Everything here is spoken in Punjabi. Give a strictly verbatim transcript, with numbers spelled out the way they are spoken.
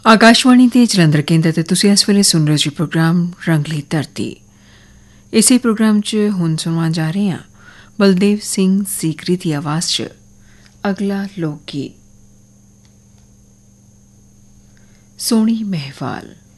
ਆਕਾਸ਼ਵਾਣੀ ਦੇ ਜਲੰਧਰ ਕੇਂਦਰ ਤੇ ਤੁਸੀਂ ਇਸ ਵੇਲੇ ਸੁਣ ਰਹੇ ਜੀ ਪ੍ਰੋਗਰਾਮ ਰੰਗਲੀ ਧਰਤੀ। ਇਸੇ ਪ੍ਰੋਗਰਾਮ 'ਚ ਹੁਣ ਸੁਣਵਾ ਜਾ ਰਹੇ ਹਾਂ ਬਲਦੇਵ ਸਿੰਘ ਸੀਕਰੀ ਦੀ ਆਵਾਜ਼ 'ਚ ਅਗਲਾ ਲੋਕ ਗੀਤ ਸੋਹਣੀ ਮਹਿਵਾਲ।